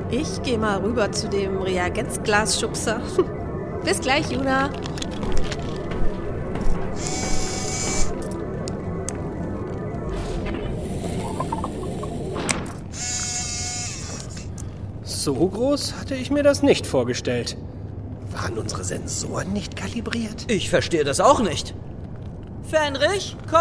Ich gehe mal rüber zu dem Reagenzglasschubser. Bis gleich, Juna. So groß hatte ich mir das nicht vorgestellt. Waren unsere Sensoren nicht kalibriert? Ich verstehe das auch nicht. Fenrich, komm